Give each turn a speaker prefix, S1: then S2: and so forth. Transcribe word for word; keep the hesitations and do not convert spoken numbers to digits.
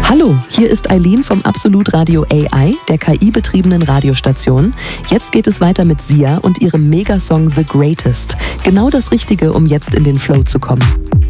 S1: Hallo, hier ist Eileen vom Absolut Radio A I, der K I-betriebenen Radiostation. Jetzt geht es weiter mit Sia und ihrem Megasong The Greatest. Genau das Richtige, um jetzt in den Flow zu kommen.